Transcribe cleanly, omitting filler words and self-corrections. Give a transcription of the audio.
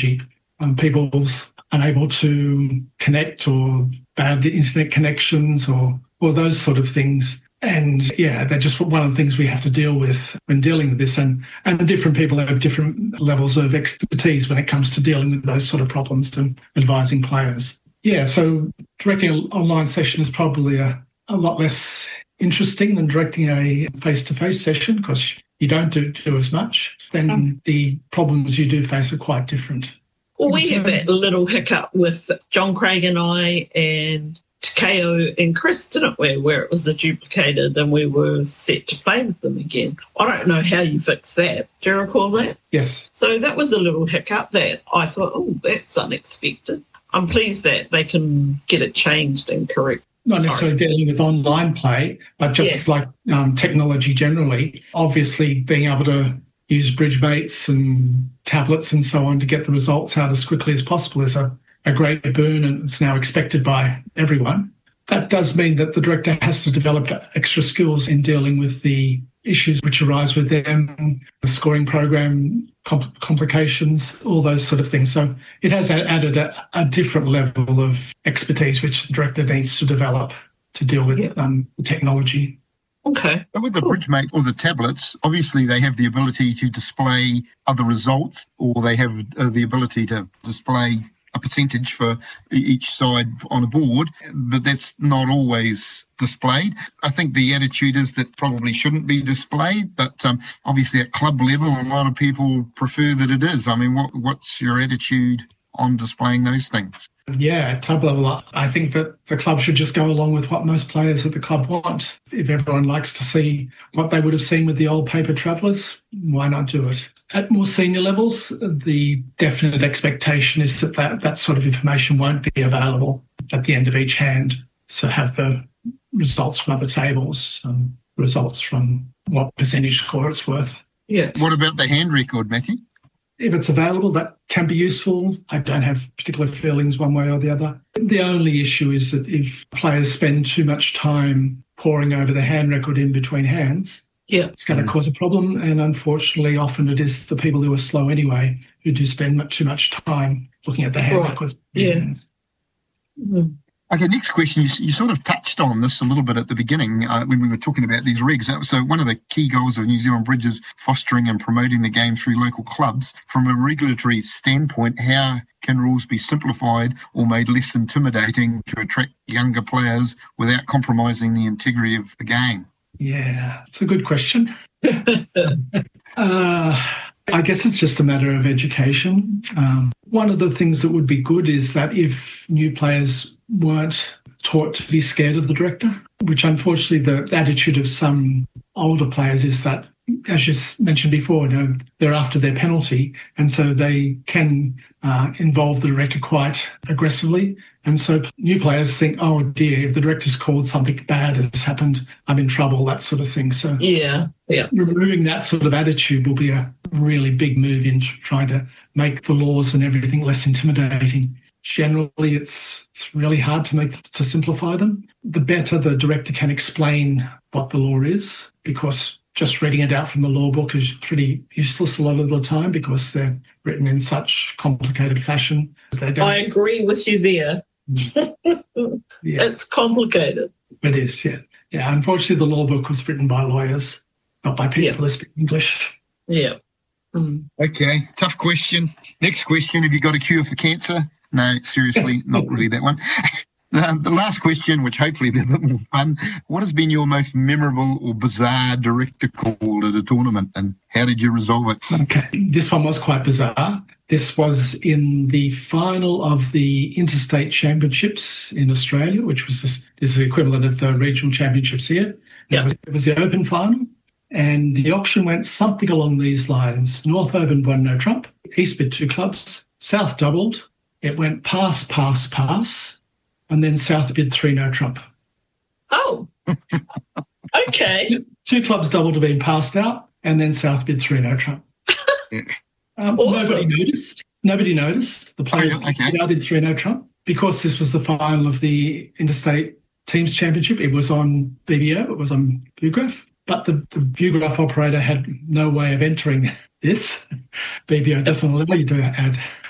technology. People's unable to connect or bad internet connections or those sort of things. And they're just one of the things we have to deal with when dealing with this. And different people have different levels of expertise when it comes to dealing with those sort of problems and advising players. Yeah, so directing an online session is probably a lot less interesting than directing a face-to-face session because you don't do as much. Then the problems you do face are quite different. Well, we had that little hiccup with John Craig and I and Takeo and Chris, didn't we, where it was a duplicated and we were set to play with them again. I don't know how you fixed that. Do you recall that? Yes. So that was a little hiccup that I thought, oh, that's unexpected. I'm pleased that they can get it changed and correct. Not necessarily dealing with online play, but just like technology generally. Obviously, being able to use Bridgemates and tablets and so on to get the results out as quickly as possible is a great boon, and it's now expected by everyone. That does mean that the director has to develop extra skills in dealing with the issues which arise with them, the scoring program, complications, all those sort of things. So it has added a different level of expertise which the director needs to develop to deal with technology. Okay. But with the Bridgemate or the tablets, obviously they have the ability to display other results, or they have the ability to display a percentage for each side on a board, but that's not always displayed. I think the attitude is that probably shouldn't be displayed, but obviously at club level, a lot of people prefer that it is. I mean, what's your attitude on displaying those things? Yeah, at club level, I think that the club should just go along with what most players at the club want. If everyone likes to see what they would have seen with the old paper travellers, why not do it? At more senior levels, the definite expectation is that sort of information won't be available at the end of each hand. So have the results from other tables, results from what percentage score it's worth. Yes. What about the hand record, Matthew? If it's available, that can be useful. I don't have particular feelings one way or the other. The only issue is that if players spend too much time poring over the hand record in between hands, it's going to cause a problem. And unfortunately, often it is the people who are slow anyway who do spend too much time looking at the hand records. Yes. Mm-hmm. Okay, next question. You sort of touched on this a little bit at the beginning when we were talking about these regs. So one of the key goals of New Zealand Bridge is fostering and promoting the game through local clubs. From a regulatory standpoint, how can rules be simplified or made less intimidating to attract younger players without compromising the integrity of the game? Yeah, it's a good question. I guess it's just a matter of education. One of the things that would be good is that if new players weren't taught to be scared of the director, which unfortunately the attitude of some older players is that, as you mentioned before, they're after their penalty, and so they can involve the director quite aggressively. And so new players think, oh dear, if the director's called, something bad has happened, I'm in trouble, that sort of thing. So removing that sort of attitude will be a really big move into trying to make the laws and everything less intimidating. Generally, it's really hard to simplify them. The better the director can explain what the law is, because just reading it out from the law book is pretty useless a lot of the time because they're written in such complicated fashion. I agree with you there. It's complicated. It is, yeah. Yeah, unfortunately, the law book was written by lawyers, not by people who speak English. Yeah. Okay, tough question. Next question, have you got a cure for cancer? No, seriously, not really that one. The last question, which hopefully will be a bit more fun, what has been your most memorable or bizarre director call at a tournament, and how did you resolve it? Okay, this one was quite bizarre. This was in the final of the Interstate Championships in Australia, which was this is the equivalent of the regional championships here. Yeah. It was the Open final, and the auction went something along these lines. North opened 1 no trump, East bid 2 clubs, South doubled, it went pass, pass, pass, and then South bid 3 no trump. Oh, okay. 2 clubs doubled to being passed out, and then South bid 3 no trump. Awesome. Nobody noticed. The players did 3 no trump. Because this was the final of the Interstate Teams Championship, it was on BBO, it was on Viewgraph, but the Viewgraph operator had no way of entering this. BBO doesn't allow you to add